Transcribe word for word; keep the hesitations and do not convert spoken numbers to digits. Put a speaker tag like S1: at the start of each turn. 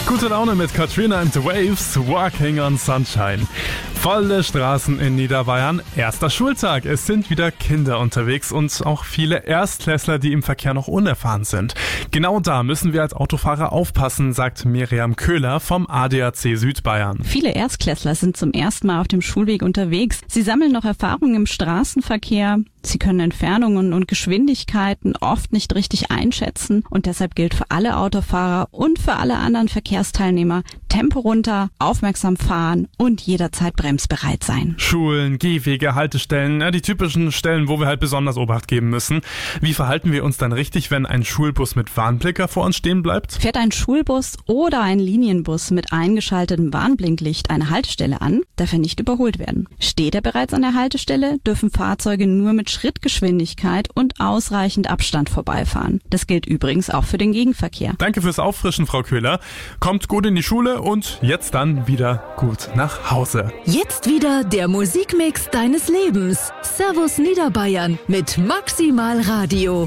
S1: Gute Laune mit Katrina and the Waves, Walking on Sunshine. Volle Straßen in Niederbayern, erster Schultag. Es sind wieder Kinder unterwegs und auch viele Erstklässler, die im Verkehr noch unerfahren sind. Genau da müssen wir als Autofahrer aufpassen, sagt Miriam Köhler vom A D A C Südbayern.
S2: Viele Erstklässler sind zum ersten Mal auf dem Schulweg unterwegs. Sie sammeln noch Erfahrungen im Straßenverkehr. Sie können Entfernungen und Geschwindigkeiten oft nicht richtig einschätzen und deshalb gilt für alle Autofahrer und für alle anderen Verkehrsteilnehmer: Tempo runter, aufmerksam fahren und jederzeit bremsbereit sein.
S1: Schulen, Gehwege, Haltestellen, ja, die typischen Stellen, wo wir halt besonders Obacht geben müssen. Wie verhalten wir uns dann richtig, wenn ein Schulbus mit Warnblicker vor uns stehen bleibt?
S2: Fährt ein Schulbus oder ein Linienbus mit eingeschaltetem Warnblinklicht eine Haltestelle an, darf er nicht überholt werden. Steht er bereits an der Haltestelle, dürfen Fahrzeuge nur mit Schrittgeschwindigkeit und ausreichend Abstand vorbeifahren. Das gilt übrigens auch für den Gegenverkehr.
S1: Danke fürs Auffrischen, Frau Köhler. Kommt gut in die Schule und jetzt dann wieder gut nach Hause.
S3: Jetzt wieder der Musikmix deines Lebens. Servus Niederbayern mit Maximal Radio.